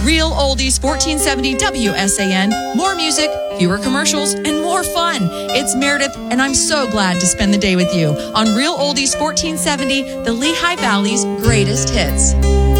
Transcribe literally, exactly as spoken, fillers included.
Real Oldies fourteen seventy W S A N. More music, fewer commercials, and more fun. It's Meredith, and I'm so glad to spend the day with you on Real Oldies fourteen seventy, the Lehigh Valley's greatest hits.